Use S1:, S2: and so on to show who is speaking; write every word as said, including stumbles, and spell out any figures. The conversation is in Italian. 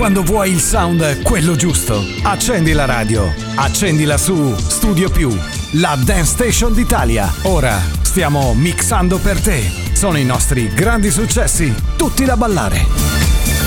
S1: Quando vuoi il sound, quello giusto, accendi la radio. Accendila su Studio Più, la dance station d'Italia. Ora stiamo mixando per te. Sono i nostri grandi successi, tutti da ballare.